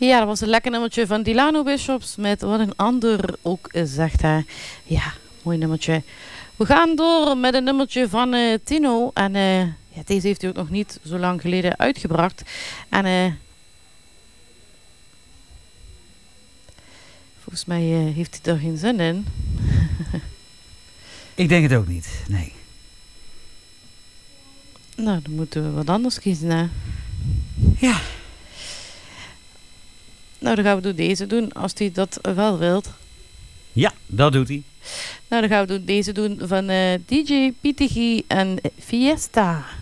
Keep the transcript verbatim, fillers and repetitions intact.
Ja, dat was een lekker nummertje van Delano Bishops met Wat een ander ook zegt hij. Ja, mooi nummertje. We gaan door met een nummertje van uh, Tino. En uh, ja, deze heeft hij ook nog niet zo lang geleden uitgebracht. En uh, volgens mij uh, heeft hij er geen zin in. Ik denk het ook niet, nee. Nou, dan moeten we wat anders kiezen, hè. Ja. Nou, dan gaan we door deze doen, als hij dat wel wilt. Ja, dat doet hij. Nou, dan gaan we deze doen van uh, D J P T G en Fiesta.